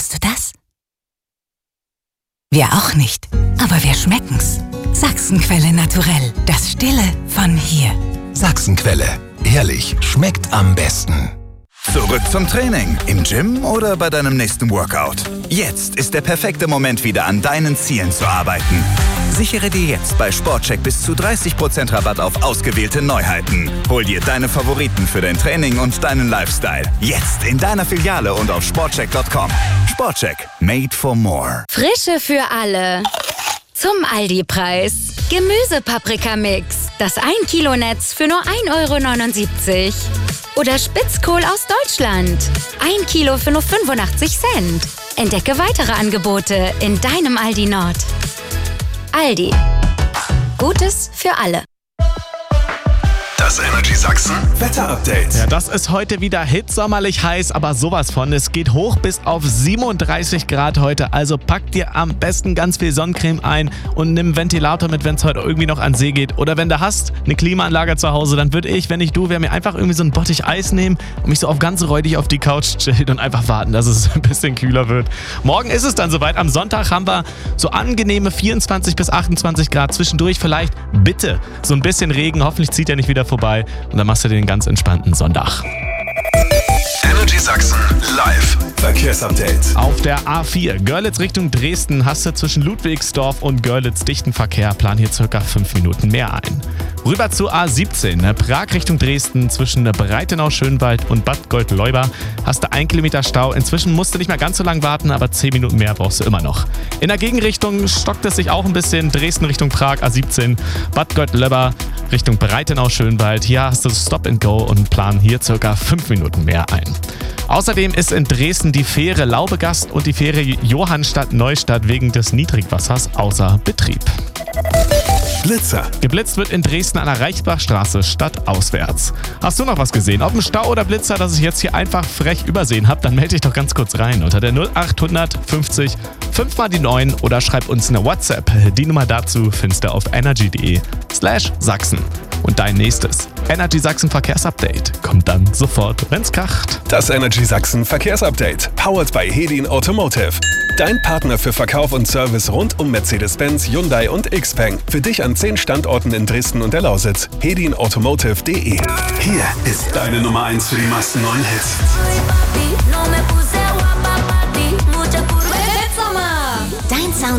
Kennst du das? Wir auch nicht, aber wir schmecken's. Sachsenquelle Naturell, das Stille von hier. Sachsenquelle, ehrlich, schmeckt am besten. Zurück zum Training, im Gym oder bei deinem nächsten Workout. Jetzt ist der perfekte Moment, wieder an deinen Zielen zu arbeiten. Sichere dir jetzt bei Sportcheck bis zu 30% Rabatt auf ausgewählte Neuheiten. Hol dir deine Favoriten für dein Training und deinen Lifestyle. Jetzt in deiner Filiale und auf sportcheck.com. Sportcheck, made for more. Frische für alle. Zum Aldi-Preis. Gemüsepaprika-Mix. Das 1-Kilo-Netz für nur 1,79 €. Oder Spitzkohl aus Deutschland. 1 Kilo für nur 85 Cent. Entdecke weitere Angebote in deinem Aldi Nord. Aldi. Gutes für alle. Das Energy Sachsen Wetter-Update. Ja, das ist heute wieder hitsommerlich heiß, aber sowas von. Es geht hoch bis auf 37 Grad heute. Also pack dir am besten ganz viel Sonnencreme ein und nimm einen Ventilator mit, wenn es heute irgendwie noch an See geht. Oder wenn du hast eine Klimaanlage zu Hause, dann würde ich, wenn ich du wäre, mir einfach irgendwie so einen Bottich Eis nehmen und mich so auf ganz räudig auf die Couch chillen und einfach warten, dass es ein bisschen kühler wird. Morgen ist es dann soweit. Am Sonntag haben wir so angenehme 24 bis 28 Grad. Zwischendurch vielleicht bitte so ein bisschen Regen. Hoffentlich zieht er nicht wieder vorbei. Und dann machst du den ganz entspannten Sonntag. Energy Sachsen live Verkehrsupdate. Auf der A4 Görlitz Richtung Dresden hast du zwischen Ludwigsdorf und Görlitz dichten Verkehr. Plan hier circa 5 Minuten mehr ein. Rüber zur A17 Prag Richtung Dresden zwischen Breitenau-Schönwald und Bad Goldleuba hast du 1 Kilometer Stau. Inzwischen musst du nicht mehr ganz so lang warten, aber 10 Minuten mehr brauchst du immer noch. In der Gegenrichtung stockt es sich auch ein bisschen. Dresden Richtung Prag A17, Bad Goldleuba Richtung Breitenau-Schönwald. Hier hast du Stop and Go und plan hier circa 5 Minuten mehr ein. Außerdem ist in Dresden die Fähre Laubegast und die Fähre Johannstadt-Neustadt wegen des Niedrigwassers außer Betrieb. Blitzer. Geblitzt wird in Dresden an der Reichsbachstraße stadtauswärts. Hast du noch was gesehen? Ob ein Stau oder Blitzer, das ich jetzt hier einfach frech übersehen habe, dann melde dich doch ganz kurz rein unter der 0800 50 5 mal die 9 oder schreib uns eine WhatsApp. Die Nummer dazu findest du auf energy.de/Sachsen. Und dein nächstes Energy Sachsen Verkehrsupdate kommt dann sofort, wenn's kracht. Das Energy Sachsen Verkehrsupdate. Powered by Hedin Automotive. Dein Partner für Verkauf und Service rund um Mercedes-Benz, Hyundai und Xpeng. Für dich an 10 Standorten in Dresden und der Lausitz. hedinautomotive.de. Hier ist deine Nummer 1 für die meisten neuen Hits.